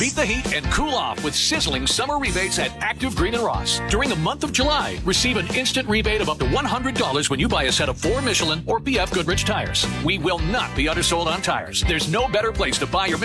Beat the heat and cool off with sizzling summer rebates at Active Green and Ross. During the month of July, receive an instant rebate of up to $100 when you buy a set of 4 Michelin or BF Goodrich tires. We will not be undersold on tires. There's no better place to buy your